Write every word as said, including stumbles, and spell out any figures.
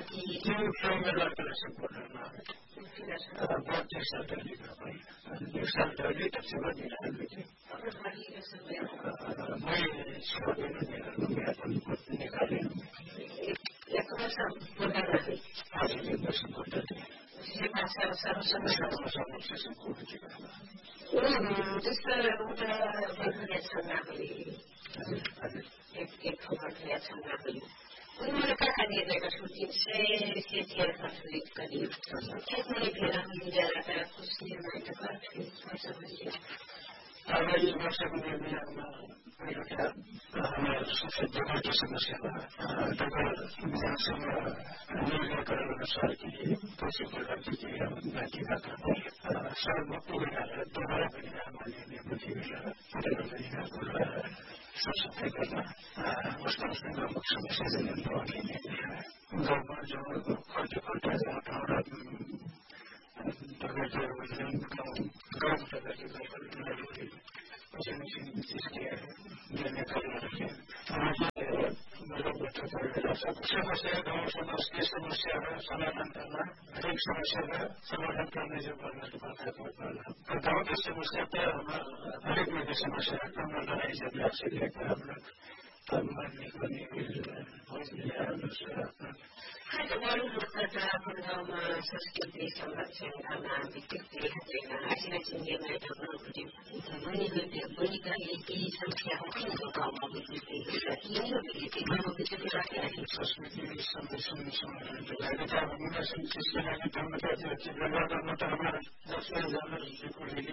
त्यो फ्रेमवर्कलाई सपोर्ट गर्न बत्तीस साल दैनिकमा पनि एक साल दैनिक सेवा दिन हामीले मै सेवा दिन निकालेँ एक वर्ष पूर्णले हजुर एक वर्ष पूर्णले त्यस्तो एउटा एक खबर छन् उन्होंने कहा दिएगा शूटिंग से सीएचआर कंप्लीट करी कितने फिर हम जरा का कुछ निर्णय तो करते समझिए अब ये वर्ष में मैं मेरा क्या हमारे सबसे बड़ा जो समस्या है देखो विधानसभा निर्णय करने अनुसार की कैसे प्रगति की बाकी बात सर्व पूर्ण दोबारा बनी हमारे लिए मुझे सबसे करना उसका उसमें प्रमुख समस्या गाँव जो खर्च करता है गाँव समस्या गाँव समाज की समस्या समाधान करना हरेक समस्या का समाधान करने जो करना गाँव की समस्या तो हरेक में की समस्या कम लड़ाई झगड़ा से लेकर हम लोग तब मरने को संस्कृति संरक्षण करना विकृति हटेगा ऐसी चीजें मैं बनी बनी का एक ही संख्या होती है गाँव में विकृति ये होती है गाँव में विकृति रखे संस्कृति संरक्षण समाधान